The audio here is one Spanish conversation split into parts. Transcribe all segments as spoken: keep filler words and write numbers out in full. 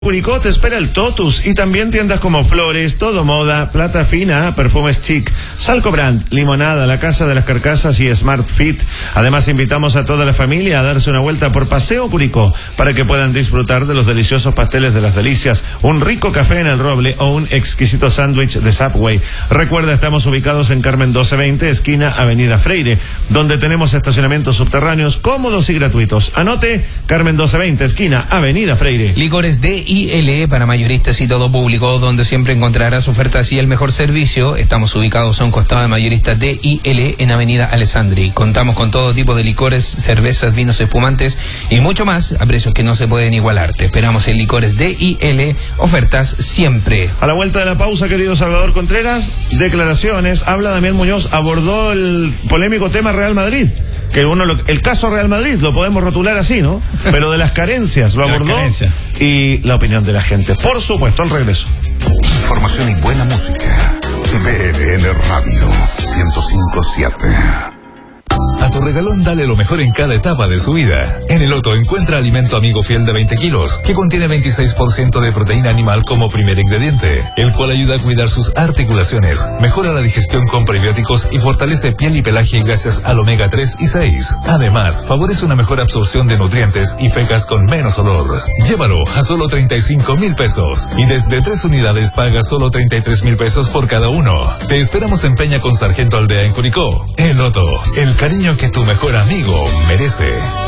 Curicó te espera el Totus y también tiendas como Flores, Todo Moda, Plata Fina, Perfumes Chic, Salco Brand, Limonada, La Casa de las Carcasas y Smart Fit. Además invitamos a toda la familia a darse una vuelta por Paseo Curicó para que puedan disfrutar de los deliciosos pasteles de las delicias, un rico café en el Roble o un exquisito sándwich de Subway. Recuerda, estamos ubicados en Carmen doce veinte, esquina Avenida Freire, donde tenemos estacionamientos subterráneos cómodos y gratuitos. Anote, Carmen doce veinte, esquina Avenida Freire. Licores de I L para mayoristas y todo público, donde siempre encontrarás ofertas y el mejor servicio. Estamos ubicados a un costado de mayoristas de I L en Avenida Alessandri. Contamos con todo tipo de licores, cervezas, vinos espumantes y mucho más a precios que no se pueden igualar. Te esperamos en Licores de I L, ofertas siempre. A la vuelta de la pausa, querido Salvador Contreras, declaraciones. Habla Damián Muñoz, abordó el polémico tema Real Madrid. Que uno lo, el caso Real Madrid lo podemos rotular así, ¿no? Pero de las carencias lo abordó y la opinión de la gente. Por supuesto, al regreso. Información y buena música. B L N Radio ciento cinco punto siete. A tu regalón dale lo mejor en cada etapa de su vida. En el Otto encuentra alimento amigo fiel de veinte kilos, que contiene veintiséis por ciento de proteína animal como primer ingrediente, el cual ayuda a cuidar sus articulaciones, mejora la digestión con prebióticos y fortalece piel y pelaje gracias al omega tres y seis. Además, favorece una mejor absorción de nutrientes y fecas con menos olor. Llévalo a solo treinta y cinco mil pesos y desde tres unidades paga solo treinta y tres mil pesos por cada uno. Te esperamos en Peña con Sargento Aldea en Curicó. El Otto, el cariño que tu mejor amigo merece.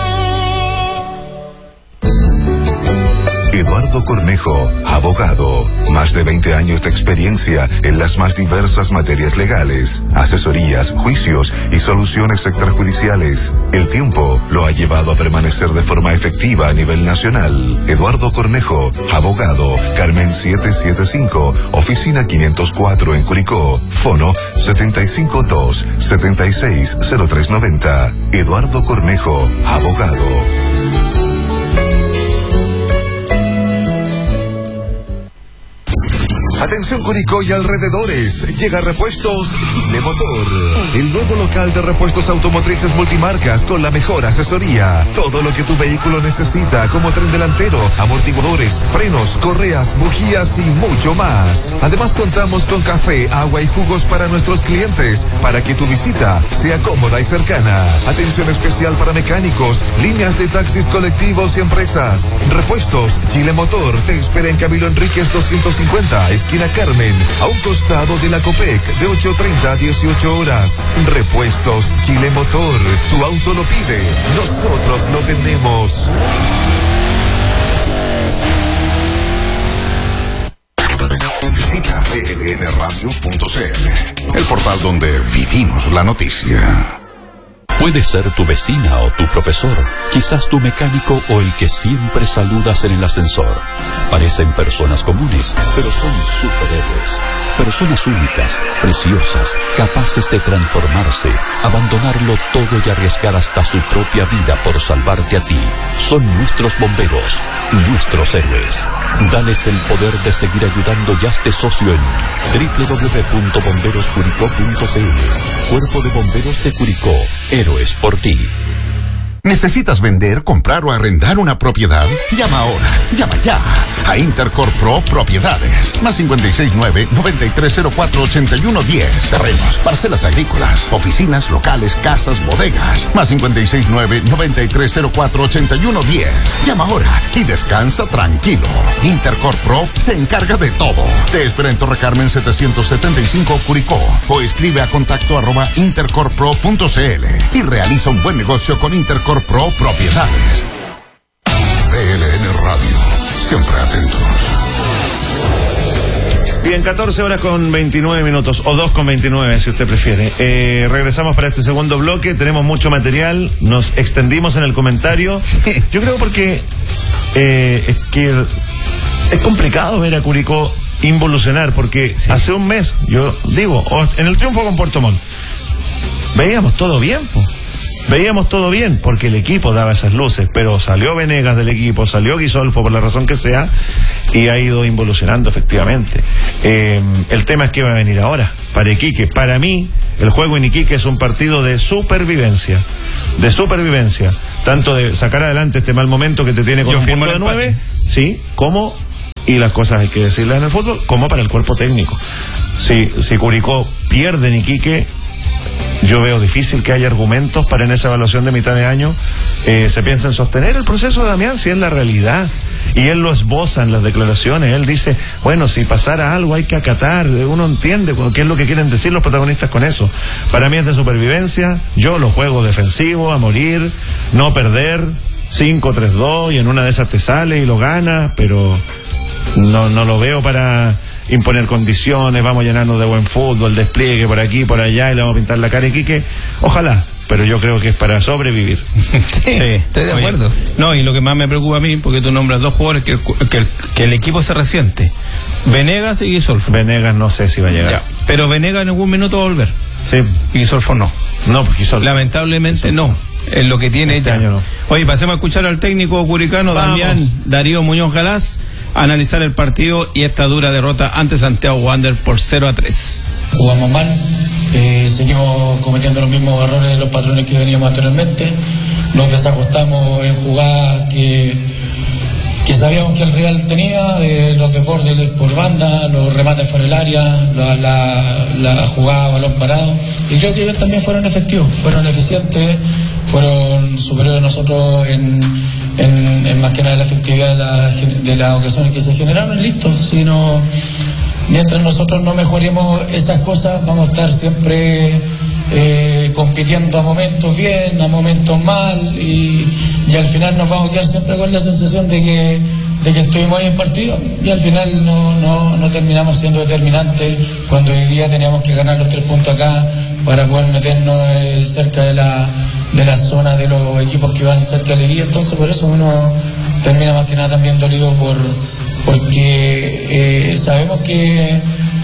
Eduardo Cornejo, abogado. Más de veinte años de experiencia en las más diversas materias legales, asesorías, juicios y soluciones extrajudiciales. El tiempo lo ha llevado a permanecer de forma efectiva a nivel nacional. Eduardo Cornejo, abogado. Carmen setecientos setenta y cinco, oficina quinientos cuatro en Curicó. Fono setenta y cinco dos, setenta y seis, cero tres noventa. Eduardo Cornejo, abogado. Atención Curicó y alrededores, llega Repuestos Chile Motor, el nuevo local de repuestos automotrices multimarcas con la mejor asesoría. Todo lo que tu vehículo necesita, como tren delantero, amortiguadores, frenos, correas, bujías y mucho más. Además contamos con café, agua y jugos para nuestros clientes, para que tu visita sea cómoda y cercana. Atención especial para mecánicos, líneas de taxis colectivos y empresas. Repuestos Chile Motor te espera en Camilo Enríquez doscientos cincuenta, esquina Carmen, a un costado de la Copec, de ocho treinta a dieciocho horas. Repuestos Chile Motor, tu auto lo pide, nosotros lo tenemos. Visita B L N radio punto c l, el portal donde vivimos la noticia. Puede ser tu vecina o tu profesor, quizás tu mecánico o el que siempre saludas en el ascensor. Parecen personas comunes, pero son superhéroes. Personas únicas, preciosas, capaces de transformarse, abandonarlo todo y arriesgar hasta su propia vida por salvarte a ti. Son nuestros bomberos, nuestros héroes. Dales el poder de seguir ayudando y hazte socio en doble u doble u doble u punto bomberos curicó punto c l. Cuerpo de Bomberos de Curicó, héroes por ti. ¿Necesitas vender, comprar o arrendar una propiedad? Llama ahora, llama ya a Intercorp Pro Propiedades. Más cinco seis nueve, nueve tres cero cuatro, ocho uno uno cero. Terrenos, parcelas agrícolas, oficinas, locales, casas, bodegas. Más cinco seis nueve, nueve tres cero cuatro, ocho uno uno cero. Llama ahora y descansa tranquilo. Intercorp Pro se encarga de todo. Te espera en Torre Carmen setecientos setenta y cinco Curicó o escribe a contacto arroba intercorpro punto c l y realiza un buen negocio con Intercorp Pro Propiedades. B L N Radio, siempre atentos. Bien, catorce horas con veintinueve minutos, o dos con veintinueve si usted prefiere. Eh, regresamos para este segundo bloque, tenemos mucho material, nos extendimos en el comentario. Sí. Yo creo porque eh, es que es complicado ver a Curicó involucionar, porque sí. Hace un mes, yo digo, en el triunfo con Puerto Montt, veíamos todo bien, pues. Veíamos todo bien porque el equipo daba esas luces, pero salió Venegas del equipo, salió Guisolfo por la razón que sea y ha ido involucionando efectivamente. Eh, el tema es que va a venir ahora para Iquique. Para mí, el juego en Iquique es un partido de supervivencia, de supervivencia, tanto de sacar adelante este mal momento que te tiene con un punto de nueve, sí, como y las cosas hay que decirlas en el fútbol, como para el cuerpo técnico. Si, si Curicó pierde en Iquique, yo veo difícil que haya argumentos para en esa evaluación de mitad de año eh, se piensa en sostener el proceso de Damián, si es la realidad. Y él lo esboza en las declaraciones, él dice, bueno, si pasara algo hay que acatar, uno entiende qué es lo que quieren decir los protagonistas con eso. Para mí es de supervivencia, yo lo juego defensivo, a morir, no perder, cinco tres dos, y en una de esas te sale y lo gana, pero no, no lo veo para imponer condiciones, vamos a llenarnos de buen fútbol, despliegue por aquí, por allá, y le vamos a pintar la cara a Iquique. Ojalá, pero yo creo que es para sobrevivir. Sí, sí, estoy de acuerdo. Oye, no, y lo que más me preocupa a mí, porque tú nombras dos jugadores que, que, que el equipo se resiente: Venegas y Guisolfo. Venegas no sé si va a llegar. Ya, pero Venegas en algún minuto va a volver. Sí. Y Guisolfo no. No, porque Guisolfo. Lamentablemente Guisolfo. no. Es lo que tiene Este ya. año no. Oye, pasemos a escuchar al técnico curicano Damián Darío Muñoz Galás, analizar el partido y esta dura derrota ante Santiago Wander por cero a tres. Jugamos mal, eh, seguimos cometiendo los mismos errores de los patrones que veníamos anteriormente, nos desajustamos en jugadas que, que sabíamos que el Real tenía, eh, los desbordes por banda, los remates por el área, la, la, la jugada a balón parado, y creo que ellos también fueron efectivos, fueron eficientes, fueron superiores a nosotros en, en, en más que nada la efectividad de, la, de las ocasiones que se generaron, listo, si no, mientras nosotros no mejoremos esas cosas, vamos a estar siempre eh, compitiendo a momentos bien, a momentos mal, y, y al final nos vamos a quedar siempre con la sensación de que, de que estuvimos ahí en partido, y al final no, no, no terminamos siendo determinantes, cuando hoy día teníamos que ganar los tres puntos acá para poder meternos eh, cerca de la de la zona de los equipos que van cerca de la liga. Entonces por eso uno termina más que nada también dolido por porque eh, sabemos que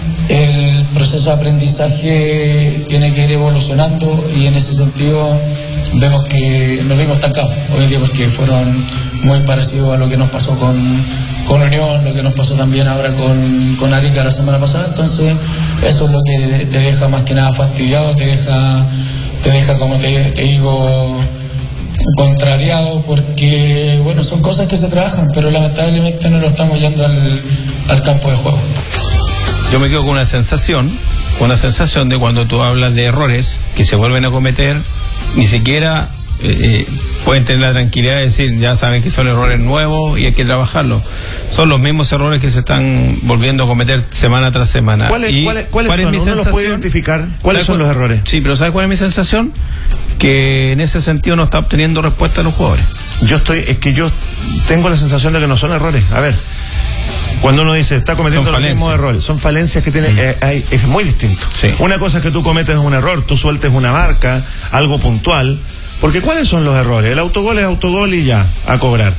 el proceso de aprendizaje tiene que ir evolucionando, y en ese sentido vemos que nos vimos estancados hoy día, porque fueron muy parecidos a lo que nos pasó con, con Unión, lo que nos pasó también ahora con, con Arica la semana pasada. Entonces eso es lo que te deja más que nada fastidiado, te deja te deja como te, te digo contrariado, porque bueno, son cosas que se trabajan, pero lamentablemente no lo estamos yendo al, al campo de juego. Yo me quedo con una sensación, con una sensación de cuando tú hablas de errores que se vuelven a cometer, ni siquiera eh, pueden tener la tranquilidad de decir, ya saben que son errores nuevos y hay que trabajarlos. Son los mismos errores que se están volviendo a cometer semana tras semana. ¿Cuáles, y ¿cuáles, cuáles ¿cuál son? Es mi ¿Uno los puede identificar? ¿Cuáles son cuál, los errores? Sí, pero ¿sabes cuál es mi sensación? Que en ese sentido no está obteniendo respuesta a los jugadores. Yo estoy, es que yo tengo la sensación de que no son errores. A ver, cuando uno dice está cometiendo los mismos errores, son falencias que tiene, mm. eh, hay, es muy distinto. Sí. Una cosa es que tú cometes un error, tú sueltes una marca, algo puntual. Porque ¿cuáles son los errores? El autogol es autogol y ya, a cobrar.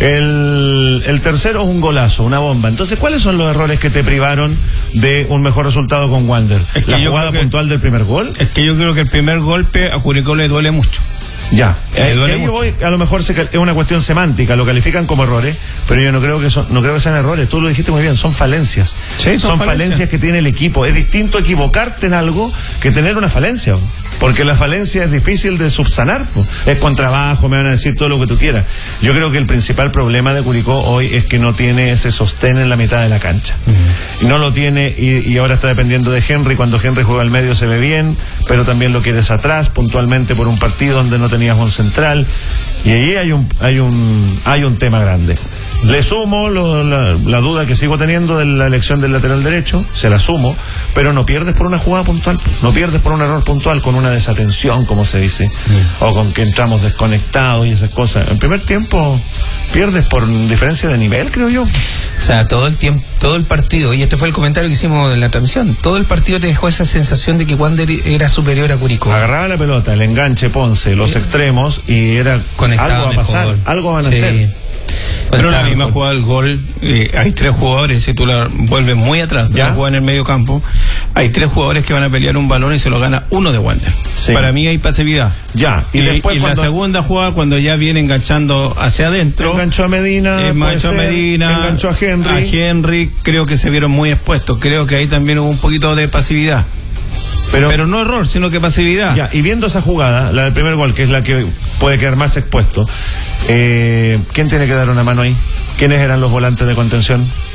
El, el tercero es un golazo, una bomba. Entonces, ¿cuáles son los errores que te privaron de un mejor resultado con Wander? Es que ¿La yo jugada creo que, puntual del primer gol? Es que yo creo que el primer golpe a Curicó le duele mucho. Ya, eh, que ahí voy, a lo mejor se, es una cuestión semántica, lo califican como errores, pero yo no creo que son, no creo que sean errores, tú lo dijiste muy bien, son falencias. Sí, son, son falencias. falencias que tiene el equipo. Es distinto equivocarte en algo que tener una falencia, porque la falencia es difícil de subsanar, es con trabajo, me van a decir todo lo que tú quieras. Yo creo que el principal problema de Curicó hoy es que no tiene ese sostén en la mitad de la cancha. Uh-huh. No lo tiene, y, y ahora está dependiendo de Henry. Cuando Henry juega al medio se ve bien, pero también lo quieres atrás, puntualmente por un partido donde no tenías un central, y ahí hay un hay un hay un tema grande. Le sumo lo, la, la duda que sigo teniendo de la elección del lateral derecho, se la sumo, pero no pierdes por una jugada puntual, no pierdes por un error puntual, con una desatención, como se dice, mm. o con que entramos desconectados y esas cosas. En primer tiempo pierdes por diferencia de nivel, creo yo. O sea, todo el tiempo, todo el partido, y este fue el comentario que hicimos en la transmisión, todo el partido te dejó esa sensación de que Wander era superior a Curicó. Agarraba la pelota, el enganche Ponce, los sí. extremos, y era Conectado algo va a pasar, mejor. algo van a sí. hacer. Pero la misma jugada del gol, eh, hay tres jugadores, si tú la vuelves muy atrás, la jugada en el medio campo, hay tres jugadores que van a pelear un balón y se lo gana uno de Wander. Sí. Para mí hay pasividad. Ya, y, y después y cuando... la segunda jugada, cuando ya viene enganchando hacia adentro, enganchó a Medina, enganchó a Medina, enganchó a Henry. A Henry, creo que se vieron muy expuestos. Creo que ahí también hubo un poquito de pasividad. Pero, pero no error, sino que pasividad. Ya, y viendo esa jugada, la del primer gol, que es la que puede quedar más expuesto, eh, ¿quién tiene que dar una mano ahí? ¿Quiénes eran los volantes de contención?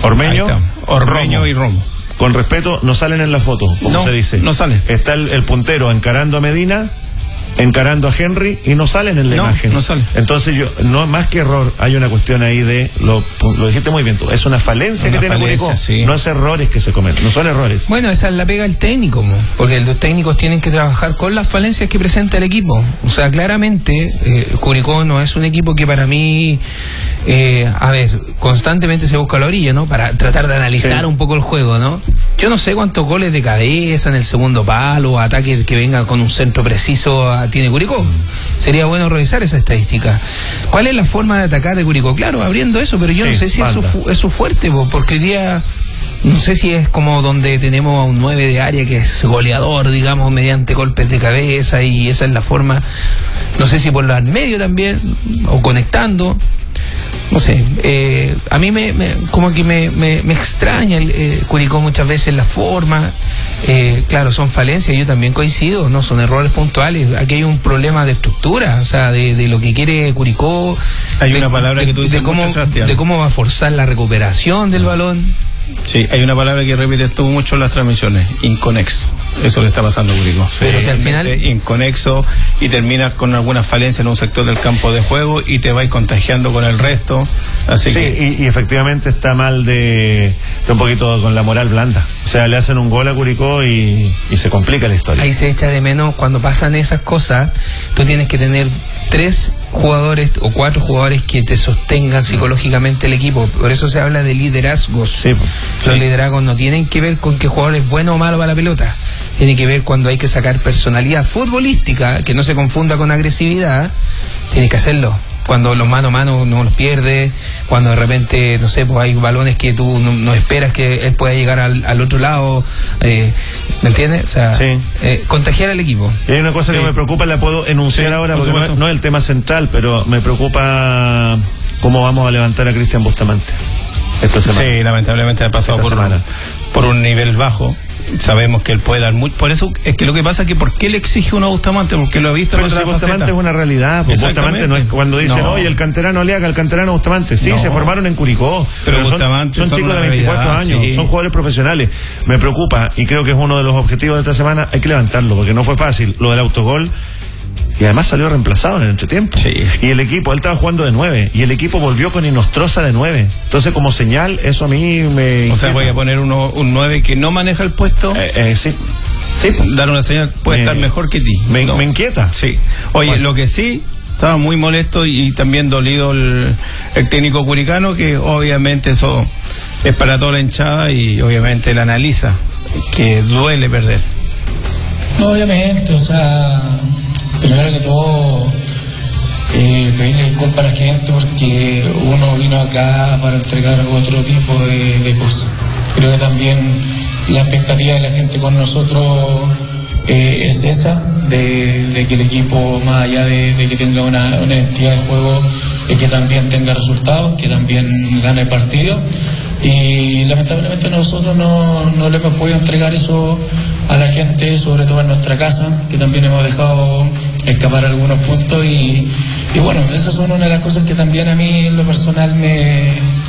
Ormeño, Ormeño Romo. y Romo. Con respeto, no salen en la foto, como no, se dice. No salen. Está el, el puntero encarando a Medina, encarando a Henry y no salen en la no, imagen. No salen. Entonces yo, no más que error, hay una cuestión ahí de, lo, lo dijiste muy bien tú, es una falencia una que tiene falencia, Curicó, sí. no es errores que se cometen, no son errores. Bueno, esa es la pega del técnico, mo, porque los técnicos tienen que trabajar con las falencias que presenta el equipo. O sea, claramente, eh, Curicó no es un equipo que para mí, eh, a ver, constantemente se busca la orilla, ¿no? Para tratar de analizar sí. un poco el juego, ¿no? Yo no sé cuántos goles de cabeza en el segundo palo, ataques que vengan con un centro preciso a, tiene Curicó. Sería bueno revisar esa estadística. ¿Cuál es la forma de atacar de Curicó? Claro, abriendo eso, pero yo sí, no sé si es su, es su fuerte, porque hoy día no sé si es como donde tenemos a un nueve de área que es goleador, digamos, mediante golpes de cabeza, y esa es la forma. No sé si por la en medio también, o conectando. No sé, eh, a mí me, me como que me, me, me extraña el eh, Curicó muchas veces la forma. Eh, claro, son falencias, yo también coincido, no son errores puntuales. Aquí hay un problema de estructura, o sea, de, de lo que quiere Curicó. Hay de, una palabra de, que tú dices de cómo, mucho, Sebastián. de cómo va a forzar la recuperación del balón. Sí, hay una palabra que repites tú mucho en las transmisiones: inconexo. Eso le está pasando a Curicó. Pero si al final inconexo y terminas con alguna falencia en un sector del campo de juego y te vais contagiando con el resto. Así sí, que... y, y efectivamente está mal de... Está un poquito con la moral blanda. O sea, le hacen un gol a Curicó y, y se complica la historia. Ahí se echa de menos cuando pasan esas cosas. Tú tienes que tener tres jugadores o cuatro jugadores que te sostengan psicológicamente el equipo. Por eso se habla de liderazgos. Sí, Los sí. liderazgos no tienen que ver con que el jugador es bueno o malo para la pelota. Tiene que ver cuando hay que sacar personalidad futbolística, que no se confunda con agresividad. Tiene que hacerlo. Cuando los mano a mano no los pierde, cuando de repente, no sé, pues hay balones que tú no, no esperas que él pueda llegar al, al otro lado, eh, ¿me entiendes? O sea, sí. eh, contagiar al equipo. Y hay una cosa sí. que me preocupa, la puedo enunciar sí, ahora, por porque no, no es el tema central, pero me preocupa cómo vamos a levantar a Cristian Bustamante esta semana. Sí, lamentablemente ha pasado por un, por un nivel bajo. Sabemos que él puede dar mucho. Por eso es que lo que pasa es que ¿por qué le exige uno a Bustamante? Porque lo ha visto pero en si otra Bustamante faceta. es una realidad, pues Bustamante no es cuando dicen, no. oye, el canterano Aliaga, el canterano Bustamante, sí, no. se formaron en Curicó, pero, pero son, son chicos de veinticuatro realidad, años, sí. son jugadores profesionales. Me preocupa, y creo que es uno de los objetivos de esta semana, hay que levantarlo, porque no fue fácil, lo del autogol. Y además salió reemplazado en el entretiempo. Sí. Y el equipo, él estaba jugando de nueve. Y el equipo volvió con Inostroza de nueve. Entonces, como señal, eso a mí me. O inquieta. sea, voy a poner uno, un nueve que no maneja el puesto. Eh, eh, sí. Sí. Dar una señal puede me, estar mejor que ti. Me, no. me inquieta. Sí. Oye, bueno. Lo que sí, estaba muy molesto y también dolido el, el técnico curicano, que obviamente eso es para toda la hinchada y obviamente la analiza, que duele perder. No, obviamente, o sea. Primero que todo, eh, pedirle disculpas a la gente porque uno vino acá para entregar otro tipo de, de cosas. Creo que también la expectativa de la gente con nosotros eh, es esa, de, de que el equipo, más allá de, de que tenga una, una identidad de juego, es que también tenga resultados, que también gane el partido. Y lamentablemente nosotros no, no le hemos podido entregar eso a la gente, sobre todo en nuestra casa, que también hemos dejado escapar algunos puntos y, y bueno, esas son una de las cosas que también a mí en lo personal me,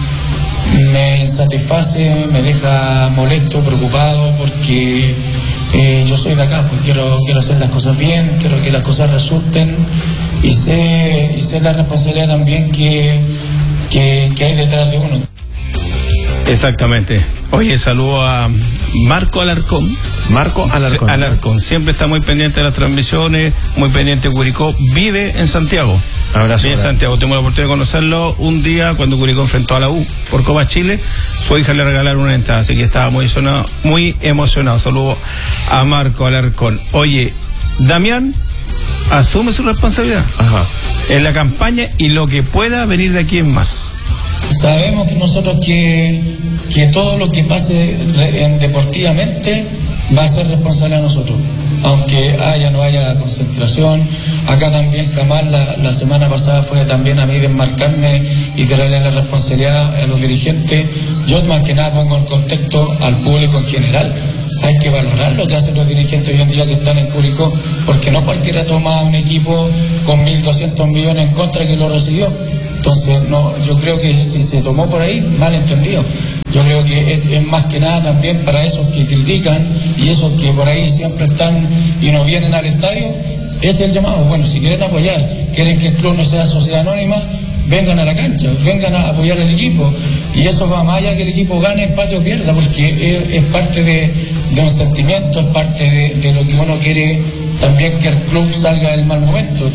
me insatisface, me deja molesto, preocupado, porque eh, yo soy de acá, pues quiero, quiero hacer las cosas bien, quiero que las cosas resulten y sé, y sé la responsabilidad también que, que, que hay detrás de uno. Exactamente. Oye, saludo a Marco Alarcón. Marco Alarcón. Alarcón. Siempre está muy pendiente de las transmisiones, muy pendiente de Curicó. Vive en Santiago. Abrazo. Vive en Santiago. Tengo la oportunidad de conocerlo un día cuando Curicó enfrentó a la U por Copa Chile. Su hija le regalaron una entrada, así que estaba muy emocionado. Muy emocionado. Saludo a Marco Alarcón. Oye, Damián asume su responsabilidad. Ajá. En la campaña y lo que pueda venir de aquí en más. Sabemos que nosotros que, que todo lo que pase en deportivamente va a ser responsable a nosotros, aunque haya no haya concentración. Acá también jamás la, la semana pasada fue también a mí desmarcarme y tirarle la responsabilidad a los dirigentes. Yo más que nada pongo en contexto al público en general. Hay que valorar lo que hacen los dirigentes hoy en día que están en Curicó, porque no cualquiera toma un equipo con mil doscientos millones en contra que lo recibió. Entonces, no, yo creo que si se tomó por ahí, mal entendido. Yo creo que es, es más que nada también para esos que critican y esos que por ahí siempre están y no vienen al estadio, ese es el llamado. Bueno, si quieren apoyar, quieren que el club no sea sociedad anónima, vengan a la cancha, vengan a apoyar al equipo. Y eso va más allá que el equipo gane, empate o pierda, porque es, es parte de, de un sentimiento, es parte de, de lo que uno quiere también, que el club salga del mal momento.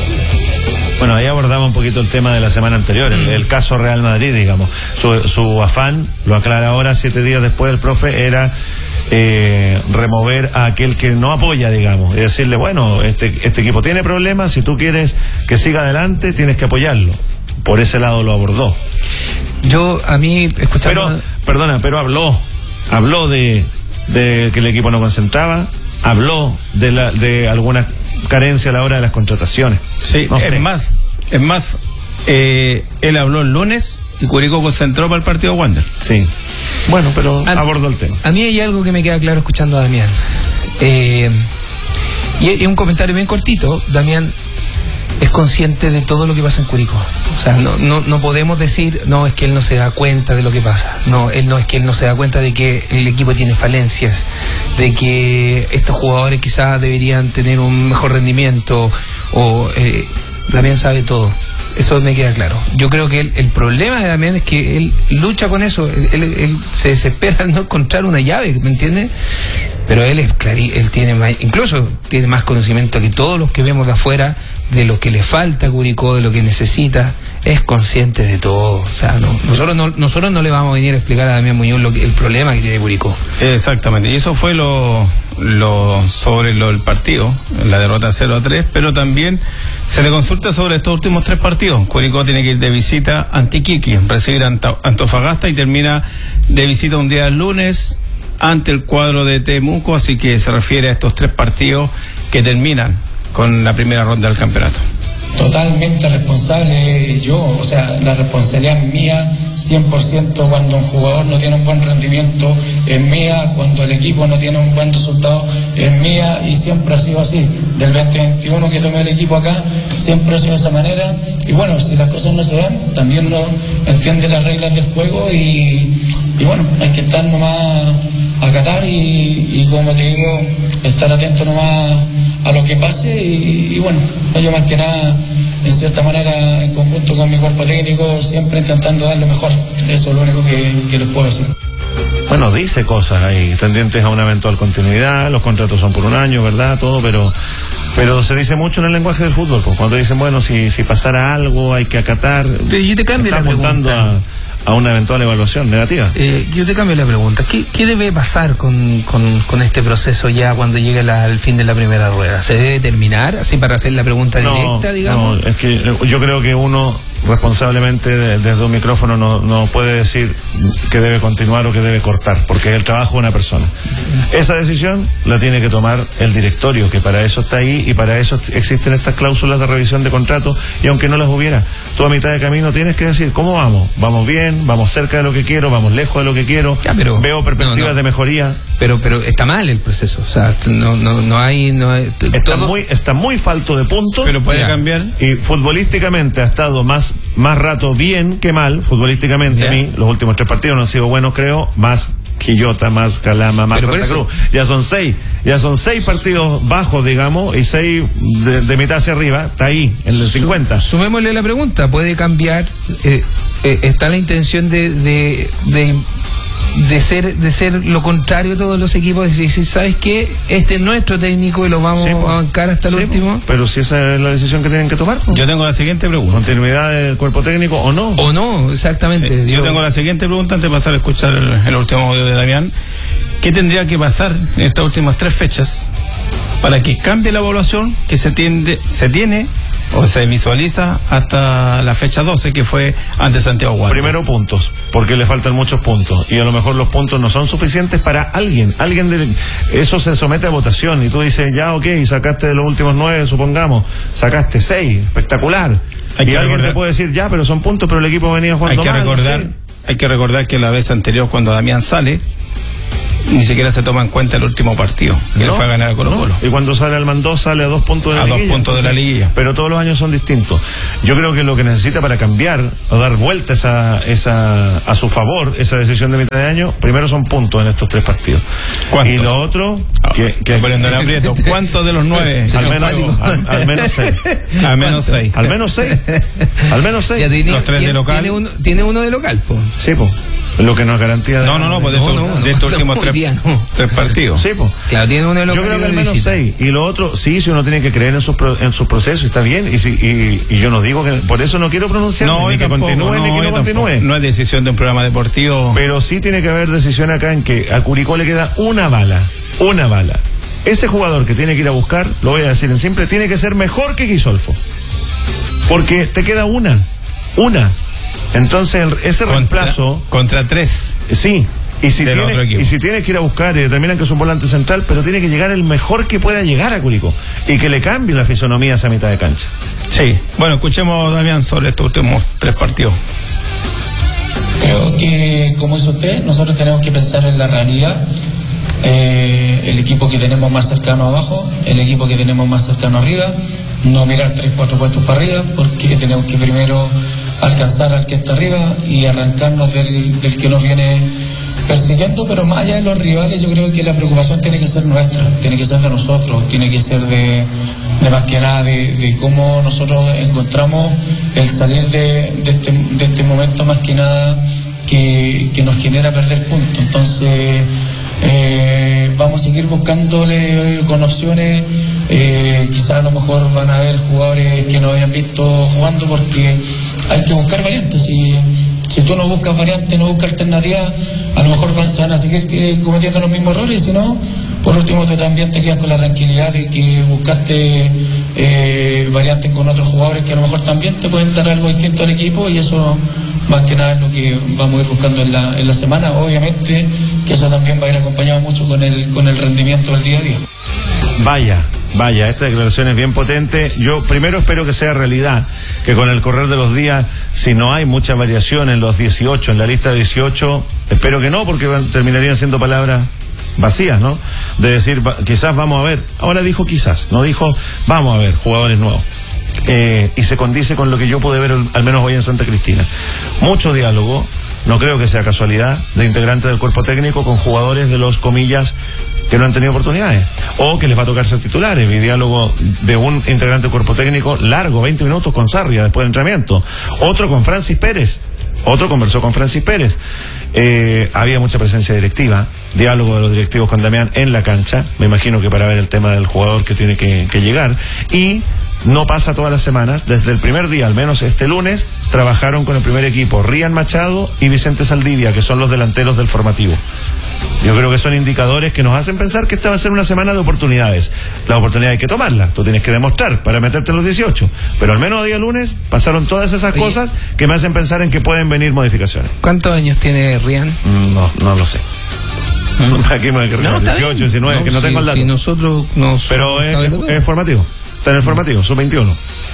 Bueno, ahí abordaba un poquito el tema de la semana anterior, el, el caso Real Madrid, digamos. Su, su afán, lo aclara ahora, siete días después el profe, era eh, remover a aquel que no apoya, digamos, y decirle, bueno, este, este equipo tiene problemas, si tú quieres que siga adelante, tienes que apoyarlo. Por ese lado lo abordó. Yo, a mí, escuchando... Pero, perdona, pero habló, habló de, de que el equipo no concentraba, habló de, la, de algunas carencia a la hora de las contrataciones. Sí, no es sé. más, es más, eh, él habló el lunes y Curicó concentró para el partido Wander. Sí. Bueno, pero a, abordó el tema. A mí hay algo que me queda claro escuchando a Damián. Eh, y es un comentario bien cortito. Damián es consciente de todo lo que pasa en Curicó. O sea, no, no, no podemos decir, no, es que él no se da cuenta de lo que pasa. No, él no es que él no se da cuenta de que el equipo tiene falencias, de que estos jugadores quizás deberían tener un mejor rendimiento, o eh, Damián sabe todo. Eso me queda claro. Yo creo que él, el problema de Damián es que él lucha con eso. Él, él, él se desespera al no encontrar una llave, ¿me entiendes? Pero él es clarí, él tiene más, incluso tiene más conocimiento que todos los que vemos de afuera, de lo que le falta a Curicó, de lo que necesita. Es consciente de todo. O sea, no, nosotros, no, nosotros no le vamos a venir a explicar a Damián Muñoz lo que, el problema que tiene Curicó. Exactamente, y eso fue lo, lo sobre lo, el partido, la derrota cero a tres, pero también se le consulta sobre estos últimos tres partidos. Curicó tiene que ir de visita ante Iquique, recibir a Antofagasta y termina de visita un día el lunes ante el cuadro de Temuco, así que se refiere a estos tres partidos que terminan con la primera ronda del campeonato. Totalmente responsable yo, o sea, la responsabilidad es mía, cien por ciento cuando un jugador no tiene un buen rendimiento, es mía, cuando el equipo no tiene un buen resultado, es mía, y siempre ha sido así. Del veinte veintiuno que tomé el equipo acá, siempre ha sido de esa manera, y bueno, si las cosas no se dan, también uno entiende las reglas del juego, y, y bueno, hay que estar nomás a acatar y, y como te digo, estar atento nomás a lo que pase, y, y bueno, yo más que nada, en cierta manera, en conjunto con mi cuerpo técnico, siempre intentando dar lo mejor. Eso es lo único que, que les puedo decir. Bueno, dice cosas ahí tendientes a una eventual continuidad, los contratos son por un año, ¿verdad? Todo, pero pero se dice mucho en el lenguaje del fútbol, pues, cuando dicen, bueno, si si pasara algo hay que acatar. Pero yo te cambio está la apuntando pregunta. a a una eventual evaluación negativa. Eh, yo te cambio la pregunta. ¿Qué, qué debe pasar con, con, con este proceso ya cuando llegue la, al fin de la primera rueda? ¿Se debe terminar? Así para hacer la pregunta no, directa, digamos. No, es que yo creo que uno responsablemente de, desde un micrófono no, no puede decir que debe continuar o que debe cortar, porque es el trabajo de una persona. Esa decisión la tiene que tomar el directorio, que para eso está ahí y para eso existen estas cláusulas de revisión de contrato, y aunque no las hubiera, tú a mitad de camino tienes que decir, ¿cómo vamos? ¿Vamos bien? ¿Vamos cerca de lo que quiero? ¿Vamos lejos de lo que quiero? Ya, pero, ¿veo perspectivas no, no. de mejoría? Pero pero está mal el proceso, o sea, no no no hay no hay, está todo... muy está muy falto de puntos, pero puede ya. cambiar, y futbolísticamente ha estado más más rato bien que mal futbolísticamente. Ya. A mí los últimos tres partidos no han sido buenos, creo, más Quillota, más Calama, más Pero Santa por eso- Cruz, ya son seis ya son seis partidos bajos, digamos, y seis de, de mitad hacia arriba, está ahí en el Su- cincuenta. Sumémosle la pregunta, ¿puede cambiar? Eh, eh, ¿Está la intención de, de, de, de ser de ser lo contrario a todos los equipos? De decir, ¿sabes qué? Este es nuestro técnico y lo vamos Sí, po. a bancar hasta el Sí, último. pero si esa es la decisión que tienen que tomar, yo tengo la siguiente pregunta. continuidad del cuerpo técnico o no. ¿O no? Exactamente. Sí, Digo, yo tengo la siguiente pregunta antes de pasar a escuchar el, el último audio de Damián. ¿Qué tendría que pasar en estas últimas tres fechas para que cambie la evaluación que se tiende, se tiene o se visualiza hasta la fecha doce, que fue ante Santiago Wander? Primero, puntos, porque le faltan muchos puntos, y a lo mejor los puntos no son suficientes para alguien, alguien de eso se somete a votación, y tú dices, ya, ok, sacaste de los últimos nueve, supongamos, sacaste seis, espectacular, Hay y que alguien recordar- te puede decir, ya, pero son puntos, pero el equipo venía Hay jugando que mal, recordar, no sé. hay que recordar que la vez anterior, cuando Damián sale, ni siquiera se toma en cuenta el último partido que no, le fue a ganar a Colo Colo. No. Y cuando sale al Mandó sale a dos puntos de la a liguilla. dos puntos entonces, de la liguilla. Pero todos los años son distintos. Yo creo que lo que necesita para cambiar o dar vuelta esa, esa, a su favor esa decisión de mitad de año, primero son puntos en estos tres partidos. ¿Cuántos? Y lo otro, Ah, que, que poniendo en aprieto, ¿cuántos de los nueve? al menos, al, al menos seis. Al menos seis. Al menos seis. Al menos seis. Ya tiene, Los tres de tiene- local. Tiene uno, tiene uno de local, po. Sí, pues. Lo que no es garantía de. No, no, no, pues de No, estos, no, no, de estos no, últimos no, tres, día no. tres partidos. Sí, pues. Claro, tiene uno de local. Yo creo y que al uno de menos visita. seis. Y lo otro, sí, si uno tiene que creer en sus, pro- en sus procesos, está bien. Y, si, y, y yo no digo que. Por eso no quiero pronunciarme, No, ni yo que tampoco, continúe, ni que yo no tampoco. continúe. No es decisión de un programa deportivo. Pero sí tiene que haber decisión acá en que a Curicó le queda una bala. Una bala. Ese jugador que tiene que ir a buscar, lo voy a decir en simple, tiene que ser mejor que Guisolfo. Porque te queda una. Una. Entonces, el- ese contra, reemplazo. contra tres. Sí. Y si, Del otro tiene, equipo. y si tienes que ir a buscar y determinan que es un volante central, pero tiene que llegar el mejor que pueda llegar a Curicó. Y que le cambie la fisonomía a esa mitad de cancha. Sí. Bueno, escuchemos, Damián, sobre estos últimos tres partidos. Creo que, como dice usted, nosotros tenemos que pensar en la realidad. Eh, el equipo que tenemos más cercano abajo, el equipo que tenemos más cercano arriba, no mirar tres, cuatro puestos para arriba, porque tenemos que primero alcanzar al que está arriba y arrancarnos del, del que nos viene persiguiendo, pero más allá de los rivales, yo creo que la preocupación tiene que ser nuestra, tiene que ser de nosotros, tiene que ser de, de más que nada de, de cómo nosotros encontramos el salir de, de, este, de este momento más que nada que, que nos genera perder puntos. Entonces eh, vamos a seguir buscándole con opciones. Eh, quizás a lo mejor van a haber jugadores que no hayan visto jugando, porque hay que buscar variantes. Si, si tú no buscas variantes, no buscas alternativas, a lo mejor van, se van a seguir eh, cometiendo los mismos errores. Si no, por último, tú también te quedas con la tranquilidad de que buscaste eh, variantes con otros jugadores que a lo mejor también te pueden dar algo distinto al equipo, y eso más que nada es lo que vamos a ir buscando en la, en la semana. Obviamente que eso también va a ir acompañado mucho con el, con el rendimiento del día a día. Vaya, vaya, esta declaración es bien potente. Yo primero espero que sea realidad, que con el correr de los días, si no hay mucha variación en los dieciocho, en la lista de dieciocho, espero que no, porque van, terminarían siendo palabras vacías, ¿no? De decir, va, quizás vamos a ver. Ahora dijo quizás, no dijo vamos a ver jugadores nuevos. Eh, y se condice con lo que yo pude ver al menos hoy en Santa Cristina. Mucho diálogo, no creo que sea casualidad, de integrantes del cuerpo técnico con jugadores de los comillas que no han tenido oportunidades o que les va a tocar ser titulares. Vi diálogo de un integrante del cuerpo técnico largo, veinte minutos con Sarria después del entrenamiento, otro con Francis Pérez, otro conversó con Francis Pérez. Eh, había mucha presencia directiva, diálogo de los directivos con Damián en la cancha, me imagino que para ver el tema del jugador que tiene que, que llegar. Y no pasa todas las semanas, desde el primer día, al menos este lunes, trabajaron con el primer equipo Rian Machado y Vicente Saldivia, que son los delanteros del formativo. Yo creo que son indicadores que nos hacen pensar que esta va a ser una semana de oportunidades. La oportunidad hay que tomarla, tú tienes que demostrar para meterte en los dieciocho, pero al menos a día lunes pasaron todas esas Oye. cosas que me hacen pensar en que pueden venir modificaciones. ¿Cuántos años tiene Rian? No, no lo sé. Aquí me No, está dieciocho, bien. diecinueve, que no si, tengo el dato. Si nosotros nos Pero es, sabemos es- todo. es formativo, está en el formativo, sub veintiuno.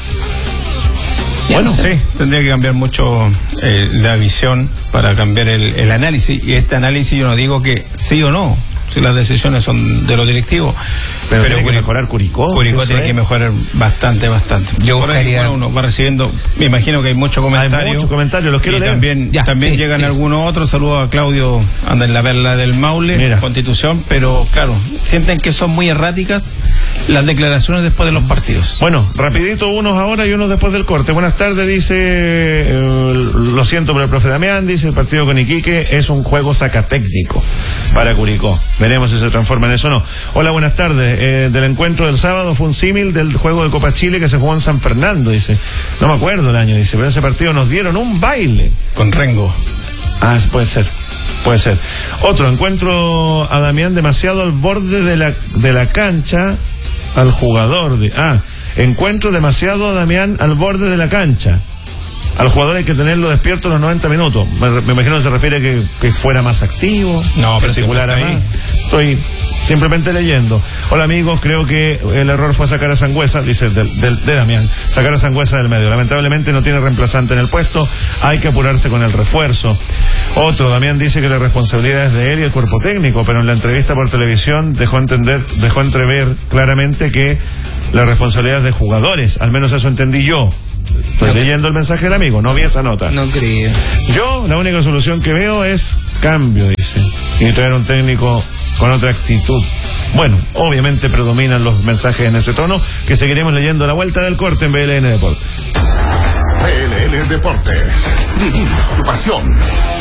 Ya Bueno, no sé. sí, tendría que cambiar mucho eh, la visión para cambiar el, el análisis. Y este análisis yo no digo que sí o no, si las decisiones son de los directivos. Pero tiene que Curi- mejorar Curicó, Curicó eso tiene es. que mejorar bastante, bastante. Yo Por ahí, buscaría- bueno, uno va recibiendo, me imagino que hay muchos comentarios. Hay muchos comentarios, los quiero y leer. también, Ya, también sí, llegan sí, algunos otros. Saludos a Claudio, anda en la perla del Maule, Mira. Constitución, pero claro, sienten que son muy erráticas las declaraciones después de los partidos. Bueno, rapidito, unos ahora y unos después del corte. Buenas tardes, dice, eh, lo siento por el profe Damián, dice, el partido con Iquique es un juego sacatécnico para Curicó. Veremos si se transforma en eso o no. Hola, buenas tardes. Eh, del encuentro del sábado fue un símil del juego de Copa Chile que se jugó en San Fernando, dice. No me acuerdo el año, dice, pero ese partido nos dieron un baile. Con Rengo. Ah, puede ser, puede ser. Otro, encuentro a Damián demasiado al borde de la, de la cancha, al jugador de... Ah, encuentro demasiado a Damián al borde de la cancha. Al jugador hay que tenerlo despierto los noventa minutos. Me, me imagino que se refiere a que, que fuera más activo. No, pero particular si a más. Estoy simplemente leyendo. Hola amigos, creo que el error fue sacar a Sangüesa, dice del, del, de Damián, sacar a Sangüesa del medio. Lamentablemente no tiene reemplazante en el puesto, hay que apurarse con el refuerzo. Otro, Damián dice que la responsabilidad es de él y el cuerpo técnico, pero en la entrevista por televisión dejó entender, dejó entrever claramente que la responsabilidad es de jugadores, al menos eso entendí yo. Estoy no, leyendo el mensaje del amigo, no vi esa nota. No creo. Yo, la única solución que veo es cambio, dice, y traer un técnico con otra actitud. Bueno, obviamente predominan los mensajes en ese tono, que seguiremos leyendo a la vuelta del corte en B L N Deportes. B L N Deportes, vivimos tu pasión.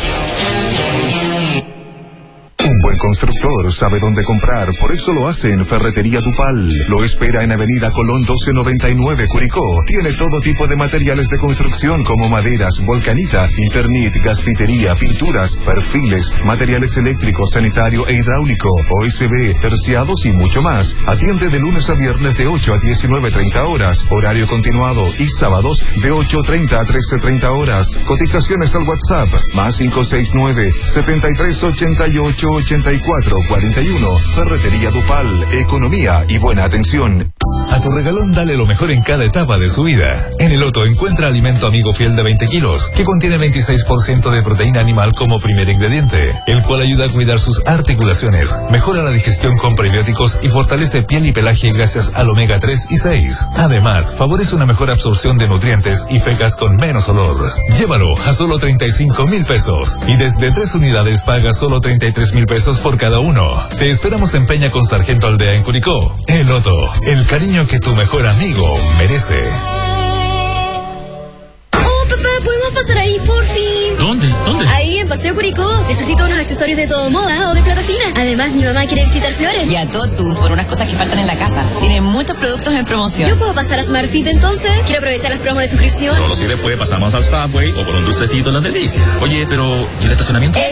Un buen constructor sabe dónde comprar, por eso lo hace en Ferretería Dupal. Lo espera en Avenida Colón doce noventa y nueve, Curicó. Tiene todo tipo de materiales de construcción como maderas, volcanita, Internet, gasfitería, pinturas, perfiles, materiales eléctricos, sanitario e hidráulico, O S B, terciados y mucho más. Atiende de lunes a viernes de ocho a diecinueve treinta horas, horario continuado, y sábados de ocho treinta a trece treinta horas. Cotizaciones al WhatsApp, más cinco seis nueve, setenta y tres ochenta y ocho ochenta y cuatro cuarenta y uno. Ferretería Dupal, economía y buena atención. A tu regalón dale lo mejor en cada etapa de su vida. En el Otto encuentra alimento amigo fiel de veinte kilos, que contiene veintiséis por ciento de proteína animal como primer ingrediente, el cual ayuda a cuidar sus articulaciones, mejora la digestión con prebióticos y fortalece piel y pelaje gracias al omega tres y seis. Además, favorece una mejor absorción de nutrientes y fecas con menos olor. Llévalo a solo treinta y cinco mil pesos y desde tres unidades paga solo treinta y tres mil pesos por cada uno. Te esperamos en Peña con Sargento Aldea en Curicó. El Otto, el cariño que tu mejor amigo merece. Oh, papá, ¿podemos pasar ahí, por fin? ¿Dónde? ¿Dónde? Ahí, en Paseo Curicó. Necesito unos accesorios de todo moda o de plata fina. Además, mi mamá quiere visitar Flores. Y a Totus por unas cosas que faltan en la casa. Tienen muchos productos en promoción. ¿Yo puedo pasar a Smart Fit entonces? Quiero aprovechar las promos de suscripción. Solo si después pasamos al Subway o por un dulcecito en las delicias. Oye, pero ¿y el estacionamiento? Es